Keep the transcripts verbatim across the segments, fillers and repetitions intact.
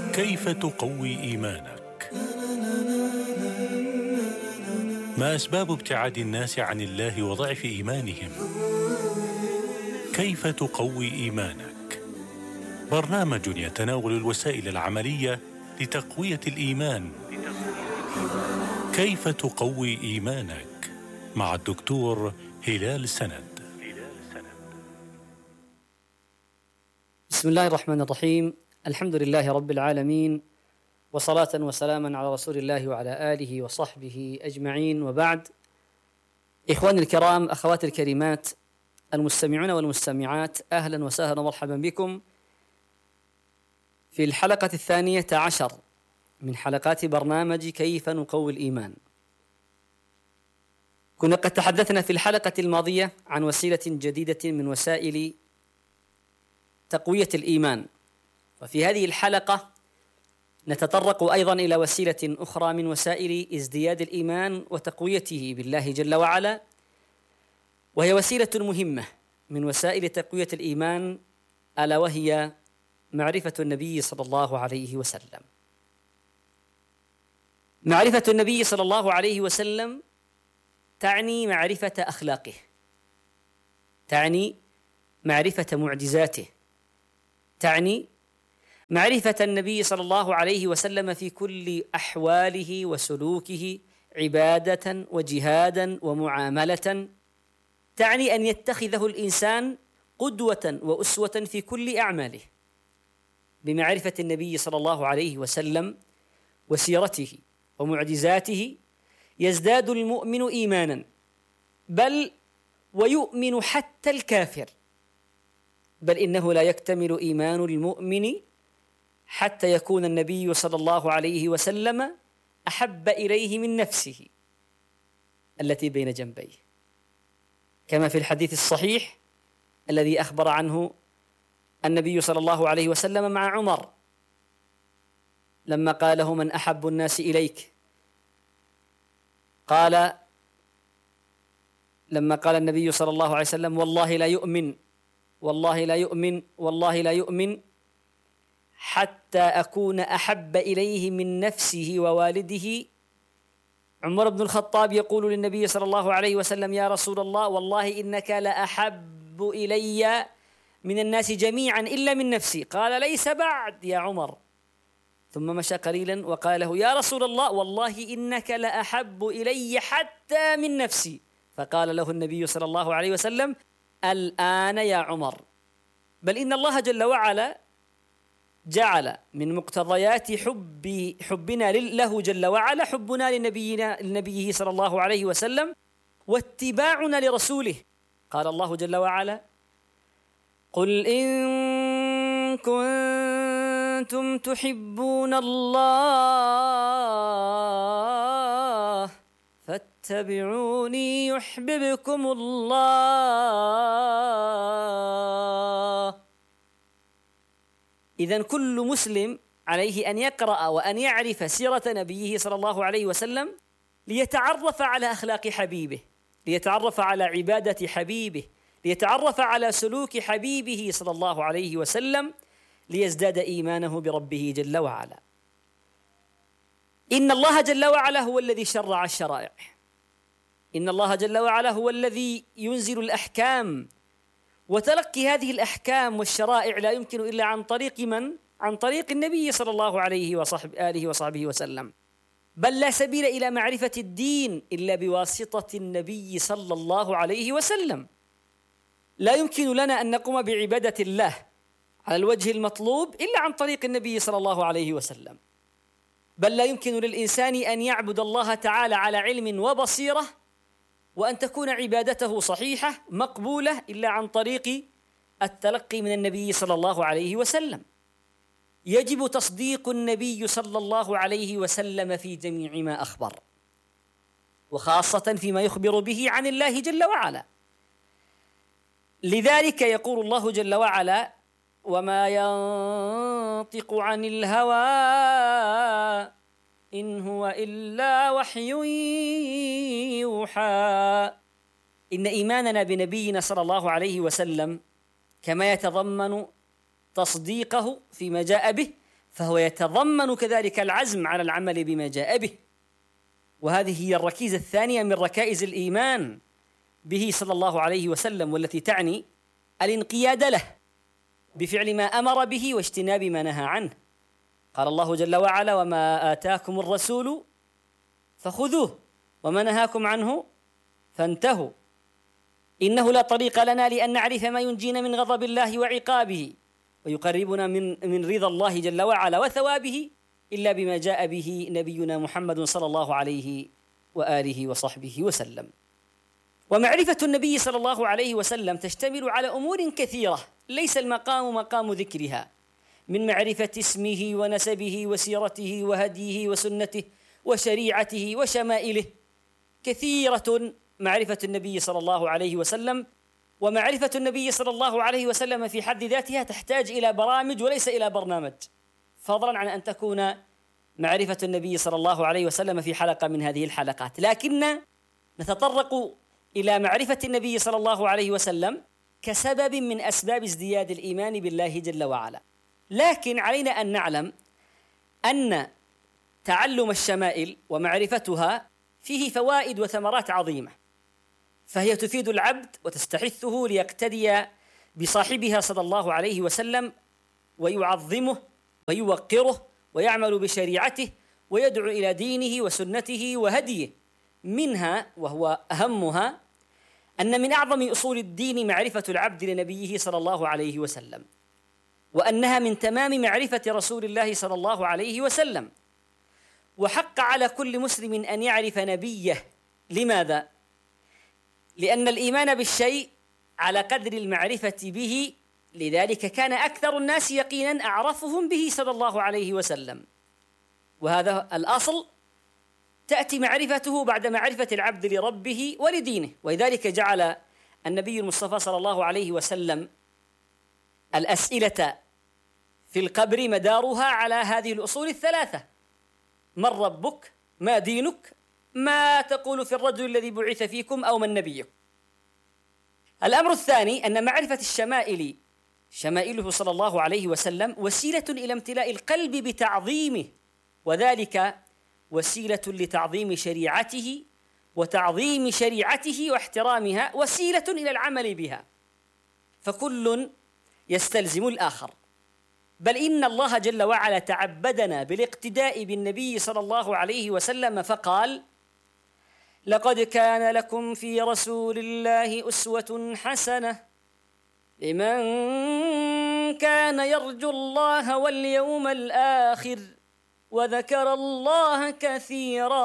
كيف تقوي إيمانك؟ ما أسباب ابتعاد الناس عن الله وضعف إيمانهم؟ كيف تقوي إيمانك؟ برنامج يتناول الوسائل العملية لتقوية الإيمان. كيف تقوي إيمانك؟ مع الدكتور هلال سند. بسم الله الرحمن الرحيم. الحمد لله رب العالمين، وصلاة وسلاما على رسول الله وعلى آله وصحبه أجمعين، وبعد. إخواني الكرام، أخواتي الكريمات، المستمعون والمستمعات، أهلا وسهلا ومرحبا بكم في الحلقة الثانية عشر من حلقات برنامج كيف نقوي الإيمان. كنا قد تحدثنا في الحلقة الماضية عن وسيلة جديدة من وسائل تقوية الإيمان، وفي هذه الحلقة نتطرق أيضا إلى وسيلة أخرى من وسائل ازدياد الإيمان وتقويته بالله جل وعلا، وهي وسيلة مهمة من وسائل تقوية الإيمان، ألا وهي معرفة النبي صلى الله عليه وسلم. معرفة النبي صلى الله عليه وسلم تعني معرفة أخلاقه، تعني معرفة معجزاته، تعني معرفة النبي صلى الله عليه وسلم في كل أحواله وسلوكه، عبادة وجهادا ومعاملة، تعني أن يتخذه الإنسان قدوة وأسوة في كل أعماله. بمعرفة النبي صلى الله عليه وسلم وسيرته ومعجزاته يزداد المؤمن إيمانا، بل ويؤمن حتى الكافر، بل إنه لا يكتمل إيمان المؤمن حتى يكون النبي صلى الله عليه وسلم أحب إليه من نفسه التي بين جنبيه، كما في الحديث الصحيح الذي أخبر عنه النبي صلى الله عليه وسلم مع عمر لما قال له: من أحب الناس إليك؟ قال لما قال النبي صلى الله عليه وسلم: والله لا يؤمن، والله لا يؤمن، والله لا يؤمن حتى أكون أحب إليه من نفسه ووالده. عمر بن الخطاب يقول للنبي صلى الله عليه وسلم: يا رسول الله، والله إنك لأحب إلي من الناس جميعا إلا من نفسي. قال: ليس بعد يا عمر. ثم مشى قليلا وقال له: يا رسول الله، والله إنك لأحب إلي حتى من نفسي. فقال له النبي صلى الله عليه وسلم: الآن يا عمر. بل إن الله جل وعلا جعل من مقتضيات حب حبنا له جل وعلا حبنا لنبينا لنبيه صلى الله عليه وسلم واتباعنا لرسوله. قال الله جل وعلا: قل إن كنتم تحبون الله فاتبعوني يحببكم الله. إذن كل مسلم عليه أن يقرأ وأن يعرف سيرة نبيه صلى الله عليه وسلم ليتعرف على أخلاق حبيبه، ليتعرف على عبادة حبيبه، ليتعرف على سلوك حبيبه صلى الله عليه وسلم، ليزداد إيمانه بربه جل وعلا. إن الله جل وعلا هو الذي شرع الشرائع، إن الله جل وعلا هو الذي ينزل الأحكام، وتلقي هذه الأحكام والشرائع لا يمكن إلا عن طريق من؟ عن طريق النبي صلى الله عليه وصحب آله وصحبه وسلم. بل لا سبيل إلى معرفة الدين إلا بواسطة النبي صلى الله عليه وسلم. لا يمكن لنا أن نقوم بعبادة الله على الوجه المطلوب إلا عن طريق النبي صلى الله عليه وسلم. بل لا يمكن للإنسان أن يعبد الله تعالى على علم وبصيرة وأن تكون عبادته صحيحة مقبولة إلا عن طريق التلقي من النبي صلى الله عليه وسلم. يجب تصديق النبي صلى الله عليه وسلم في جميع ما أخبر، وخاصة فيما يخبر به عن الله جل وعلا. لذلك يقول الله جل وعلا: وما ينطق عن الهوى إن هو إلا وحي يوحى. إن إيماننا بنبينا صلى الله عليه وسلم كما يتضمن تصديقه فيما جاء به، فهو يتضمن كذلك العزم على العمل بما جاء به. وهذه هي الركيزة الثانية من ركائز الإيمان به صلى الله عليه وسلم، والتي تعني الانقياد له بفعل ما أمر به واجتناب ما نهى عنه. قال الله جل وعلا: وما آتاكم الرسول فخذوه وما نهاكم عنه فانتهوا إنه لا طريق لنا لأن نعرف ما ينجينا من غضب الله وعقابه ويقربنا من من رضا الله جل وعلا وثوابه إلا بما جاء به نبينا محمد صلى الله عليه وآله وصحبه وسلم. ومعرفة النبي صلى الله عليه وسلم تشتمل على أمور كثيرة ليس المقام مقام ذكرها، من معرفة اسمه ونسبه وسيرته وهديه وسنته وشريعته وشمائله. كثيرة معرفة النبي صلى الله عليه وسلم، ومعرفة النبي صلى الله عليه وسلم في حد ذاتها تحتاج إلى برامج وليس إلى برنامج، فضلا عن أن تكون معرفة النبي صلى الله عليه وسلم في حلقة من هذه الحلقات. لكن نتطرق إلى معرفة النبي صلى الله عليه وسلم كسبب من أسباب ازدياد الإيمان بالله جل وعلا. لكن علينا أن نعلم أن تعلم الشمائل ومعرفتها فيه فوائد وثمرات عظيمة، فهي تفيد العبد وتستحثه ليقتدي بصاحبها صلى الله عليه وسلم ويعظمه ويوقره ويعمل بشريعته ويدعو إلى دينه وسنته وهديه. منها وهو أهمها أن من أعظم أصول الدين معرفة العبد لنبيه صلى الله عليه وسلم، وأنها من تمام معرفة رسول الله صلى الله عليه وسلم. وحق على كل مسلم أن يعرف نبيه. لماذا؟ لأن الإيمان بالشيء على قدر المعرفة به، لذلك كان أكثر الناس يقينا أعرفهم به صلى الله عليه وسلم، وهذا الأصل تأتي معرفته بعد معرفة العبد لربه ولدينه. ولذلك جعل النبي المصطفى صلى الله عليه وسلم الأسئلة في القبر مدارها على هذه الأصول الثلاثة: من ربك؟ ما دينك؟ ما تقول في الرجل الذي بعث فيكم؟ أو من نبيك؟ الأمر الثاني أن معرفة الشمائل شمائله صلى الله عليه وسلم وسيلة إلى امتلاء القلب بتعظيمه، وذلك وسيلة لتعظيم شريعته وتعظيم شريعته واحترامها، وسيلة إلى العمل بها، فكل يستلزم الآخر. بل إن الله جل وعلا تعبدنا بالاقتداء بالنبي صلى الله عليه وسلم فقال: لقد كان لكم في رسول الله أسوة حسنة لمن كان يرجو الله واليوم الآخر وذكر الله كثيرا.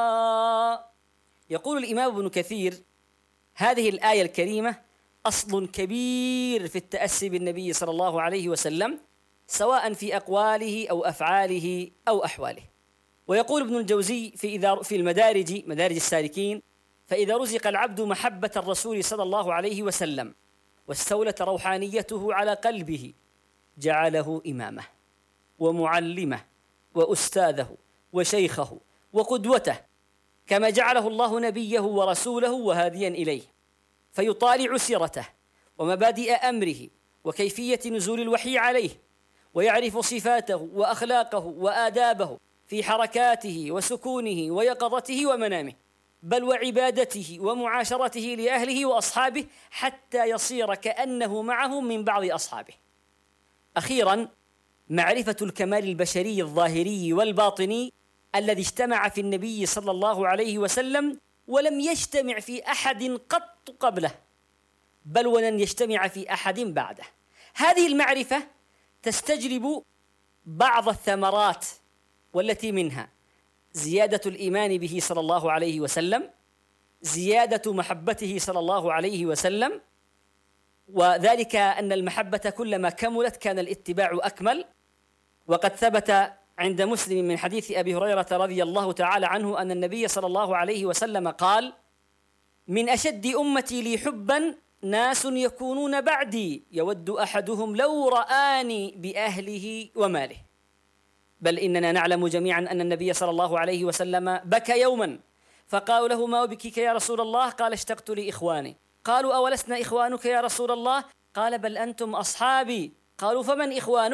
يقول الإمام ابن كثير: هذه الآية الكريمة أصل كبير في التأسي بالنبي صلى الله عليه وسلم، سواء في أقواله أو أفعاله أو أحواله. ويقول ابن الجوزي في إذا في المدارج مدارج السالكين: فإذا رزق العبد محبة الرسول صلى الله عليه وسلم واستولت روحانيته على قلبه جعله إمامه ومعلمه وأستاذه وشيخه وقدوته، كما جعله الله نبيه ورسوله وهاديا إليه، فيطالع سيرته ومبادئ أمره وكيفية نزول الوحي عليه، ويعرف صفاته وأخلاقه وآدابه في حركاته وسكونه ويقظته ومنامه، بل وعبادته ومعاشرته لأهله وأصحابه، حتى يصير كأنه معهم من بعض أصحابه. أخيراً، معرفة الكمال البشري الظاهري والباطني الذي اجتمع في النبي صلى الله عليه وسلم ولم يجتمع في أحد قط قبله، بل ولن يجتمع في أحد بعده. هذه المعرفة تستجلب بعض الثمرات، والتي منها زيادة الإيمان به صلى الله عليه وسلم، زيادة محبته صلى الله عليه وسلم، وذلك أن المحبة كلما كملت كان الاتباع أكمل. وقد ثبت عند مسلم من حديث أبي هريرة رضي الله تعالى عنه أن النبي صلى الله عليه وسلم قال: من أشد أمتي لي حبا ناس يكونون بعدي يود أحدهم لو رآني بأهله وماله. بل إننا نعلم جميعا أن النبي صلى الله عليه وسلم بكى يوما، فقالوا له: ما بكيك يا رسول الله؟ قال: اشتقت لإخواني. قالوا: أولسنا إخوانك يا رسول الله؟ قال: بل أنتم أصحابي. قالوا: فمن إخوانك؟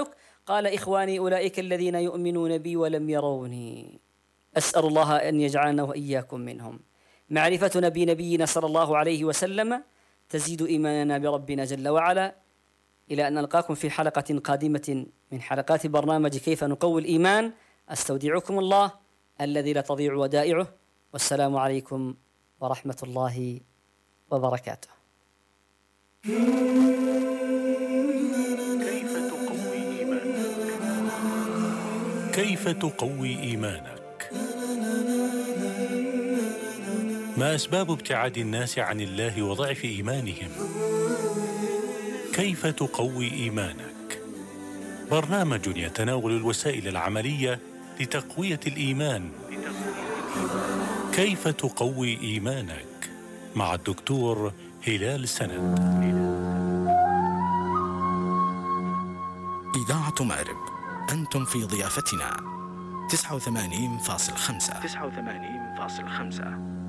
قال إخواني أولئك الذين يؤمنون بي ولم يروني. أسأل الله أن يجعلنا وإياكم منهم. معرفتنا بنبينا صلى الله عليه وسلم تزيد إيماننا بربنا جل وعلا. إلى أن نلقاكم في حلقة قادمة من حلقات برنامج كيف نقوي الإيمان. أستودعكم الله الذي لا تضيع ودائعه، والسلام عليكم ورحمة الله وبركاته. كيف تقوي إيمانك؟ كيف تقوي إيمانك؟ ما أسباب ابتعاد الناس عن الله وضعف إيمانهم؟ كيف تقوي إيمانك؟ برنامج يتناول الوسائل العملية لتقوية الإيمان. كيف تقوي إيمانك؟ مع الدكتور هلال سند. إذاعة مأرب، أنتم في ضيافتنا. تسعة وثمانين فاصل خمسة.